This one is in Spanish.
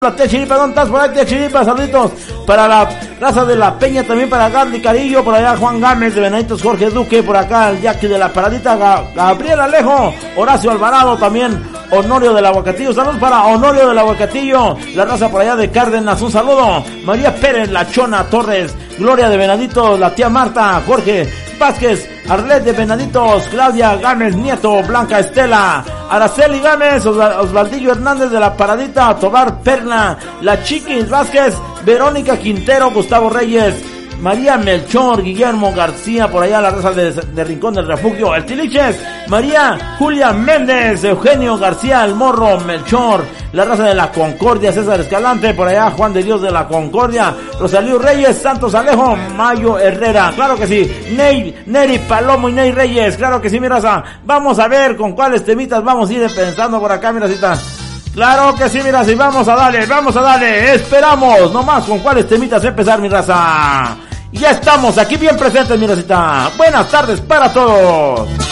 La tía Chiripa, ¿dónde estás? Por ahí, tía Chiripa, saluditos para la raza de la Peña, también para Gardi Carillo, por allá Juan Gámez de Benaditos, Jorge Duque, por acá el Jackie de la Paradita, Gabriel Alejo, Horacio Alvarado, también Honorio del Aguacatillo, saludos para Honorio del Aguacatillo, la raza por allá de Cárdenas, un saludo, María Pérez, la Chona Torres, Gloria de Benaditos, la tía Marta, Jorge Vázquez, Arlet de Benaditos, Claudia Gámez Nieto, Blanca Estela, Araceli Gámez, Osvaldillo Hernández de la Paradita, Tobar Perla, la Chiquis Vázquez, Verónica Quintero, Gustavo Reyes, María Melchor, Guillermo García, por allá la raza de Rincón del Refugio, el Tiliches, María Julia Méndez, Eugenio García, el Morro, Melchor, la raza de la Concordia, César Escalante, por allá Juan de Dios de la Concordia, Rosalío Reyes, Santos Alejo, Mayo Herrera, claro que sí, Neri Palomo y Ney Reyes, claro que sí, mi raza, vamos a ver con cuáles temitas vamos a ir pensando por acá, mi racita. Claro que sí, mira, sí, vamos a darle, esperamos, nomás con cuáles temitas empezar, mi raza. Ya estamos aquí bien presentes, mi racita. Buenas tardes para todos.